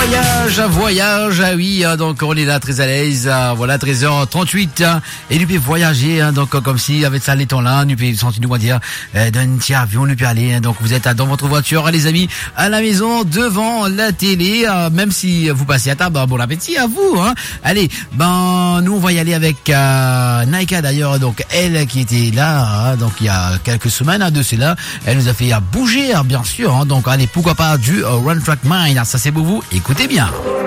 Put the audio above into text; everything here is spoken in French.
Voyage, oui, donc on est là très à l'aise, voilà 13h38, et nous pouvons voyager, donc comme si avec ça les temps là, nous pouvons sentir nous dire d'un petit avion, nous pouvons aller, donc vous êtes dans votre voiture, les amis, à la maison, devant la télé, même si vous passez à table, bon appétit à vous, hein. Allez, nous on va y aller avec Naika d'ailleurs, donc elle qui était là, donc il y a quelques semaines de cela, elle nous a fait bouger, bien sûr, hein, donc allez, pourquoi pas du One Track Mind, ça c'est pour vous, écoutez bien.